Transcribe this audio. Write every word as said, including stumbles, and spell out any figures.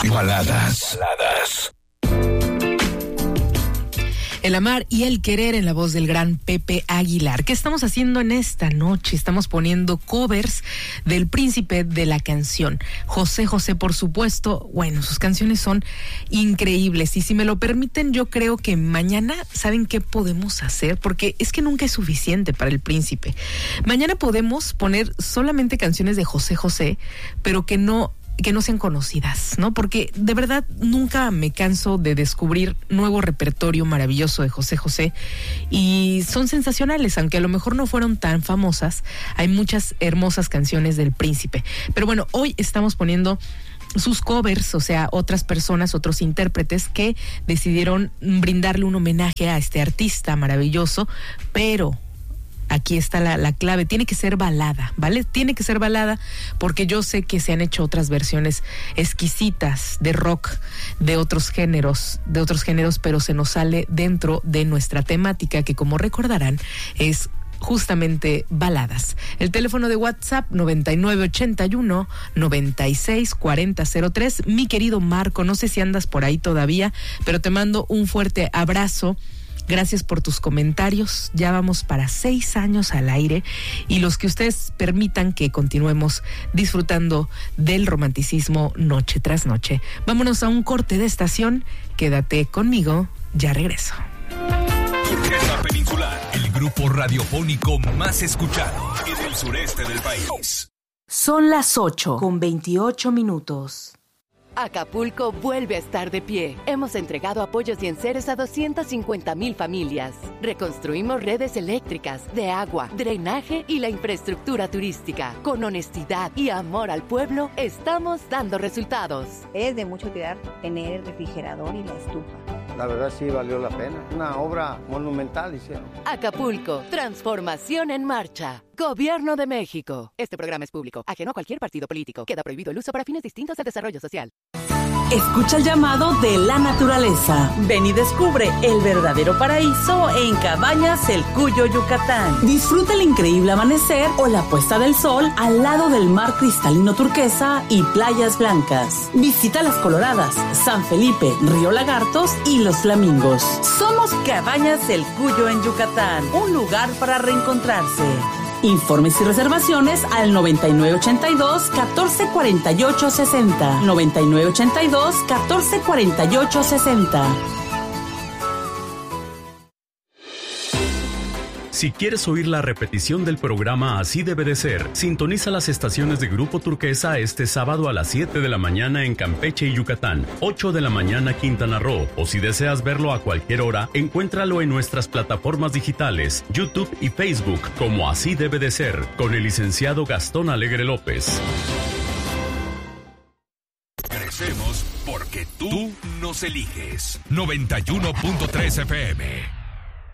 Baladas. Baladas. El amar y el querer en la voz del gran Pepe Aguilar. ¿Qué estamos haciendo en esta noche? Estamos poniendo covers del príncipe de la canción, José José, por supuesto. Bueno, sus canciones son increíbles y si me lo permiten, yo creo que mañana, ¿saben qué podemos hacer? Porque es que nunca es suficiente para el príncipe. Mañana podemos poner solamente canciones de José José, pero que no que no sean conocidas, ¿no? Porque de verdad nunca me canso de descubrir nuevo repertorio maravilloso de José José y son sensacionales, aunque a lo mejor no fueron tan famosas. Hay muchas hermosas canciones del príncipe. Pero bueno, hoy estamos poniendo sus covers, o sea, otras personas, otros intérpretes que decidieron brindarle un homenaje a este artista maravilloso, pero aquí está la, la clave, tiene que ser balada, ¿vale? Tiene que ser balada porque yo sé que se han hecho otras versiones exquisitas de rock, de otros géneros, de otros géneros, pero se nos sale dentro de nuestra temática que, como recordarán, es justamente baladas. El teléfono de WhatsApp noventa y nueve ochenta y uno noventa y seis cuarenta cero tres. Mi querido Marco, no sé si andas por ahí todavía, pero te mando un fuerte abrazo. Gracias por tus comentarios. Ya vamos para seis años al aire y los que ustedes permitan que continuemos disfrutando del romanticismo noche tras noche. Vámonos a un corte de estación. Quédate conmigo, ya regreso. Turquesa Peninsular, el grupo radiofónico más escuchado en el sureste del país. Son las ocho con veintiocho minutos. Acapulco vuelve a estar de pie. Hemos entregado apoyos y enseres a doscientas cincuenta mil familias. Reconstruimos redes eléctricas, de agua, drenaje y la infraestructura turística. Con honestidad y amor al pueblo, estamos dando resultados. Es de mucho cuidar tener el refrigerador y la estufa. La verdad sí valió la pena. Una obra monumental hicieron. Acapulco, transformación en marcha. Gobierno de México. Este programa es público, ajeno a cualquier partido político. Queda prohibido el uso para fines distintos al desarrollo social. Escucha el llamado de la naturaleza. Ven y descubre el verdadero paraíso en Cabañas El Cuyo, Yucatán. Disfruta el increíble amanecer o la puesta del sol al lado del mar cristalino turquesa y playas blancas. Visita Las Coloradas, San Felipe, Río Lagartos y Los Flamingos. Somos Cabañas El Cuyo en Yucatán, un lugar para reencontrarse. Informes y reservaciones al noventa y nueve ochenta y dos catorce cuarenta y ocho sesenta. noventa y nueve ochenta y dos catorce cuarenta y ocho sesenta. Si quieres oír la repetición del programa Así Debe de Ser, sintoniza las estaciones de Grupo Turquesa este sábado a las siete de la mañana en Campeche y Yucatán, ocho de la mañana Quintana Roo, o si deseas verlo a cualquier hora, encuéntralo en nuestras plataformas digitales, YouTube y Facebook, como Así Debe de Ser, con el licenciado Gastón Alegre López. Crecemos porque tú nos eliges. noventa y uno punto tres F M.